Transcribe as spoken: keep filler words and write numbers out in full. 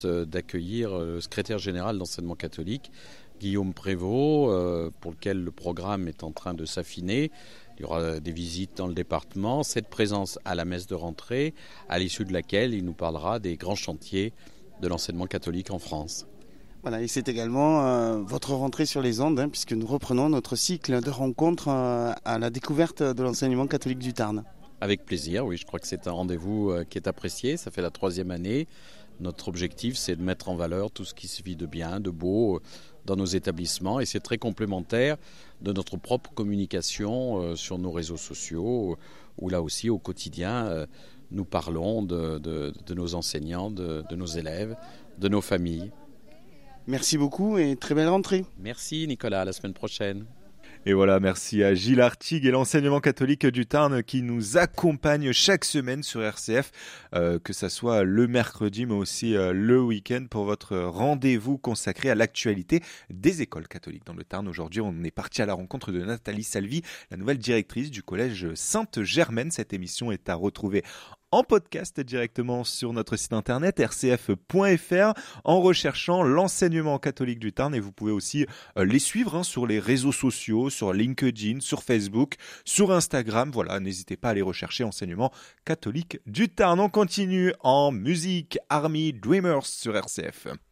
d'accueillir le secrétaire général d'enseignement catholique, Guillaume Prévost, pour lequel le programme est en train de s'affiner. Il y aura des visites dans le département, cette présence à la messe de rentrée, à l'issue de laquelle il nous parlera des grands chantiers de l'enseignement catholique en France. Voilà, et c'est également euh, votre rentrée sur les ondes, hein, puisque nous reprenons notre cycle de rencontres euh, à la découverte de l'enseignement catholique du Tarn. Avec plaisir, oui, je crois que c'est un rendez-vous euh, qui est apprécié, ça fait la troisième année. Notre objectif, c'est de mettre en valeur tout ce qui se vit de bien, de beau euh, dans nos établissements, et c'est très complémentaire de notre propre communication euh, sur nos réseaux sociaux, où là aussi, au quotidien, euh, nous parlons de, de, de nos enseignants, de, de nos élèves, de nos familles. Merci beaucoup et très belle rentrée. Merci Nicolas, à la semaine prochaine. Et voilà, merci à Gilles Artigue et l'enseignement catholique du Tarn qui nous accompagne chaque semaine sur R C F, euh, que ça soit le mercredi mais aussi euh, le week-end pour votre rendez-vous consacré à l'actualité des écoles catholiques dans le Tarn. Aujourd'hui, on est parti à la rencontre de Nathalie Salvi, la nouvelle directrice du collège Sainte-Germaine. Cette émission est à retrouver en podcast directement sur notre site internet r c f point f r en recherchant l'enseignement catholique du Tarn, et vous pouvez aussi euh, les suivre hein, sur les réseaux sociaux, sur LinkedIn, sur Facebook, sur Instagram. Voilà, n'hésitez pas à les rechercher, enseignement catholique du Tarn. On continue en musique, Army Dreamers sur R C F.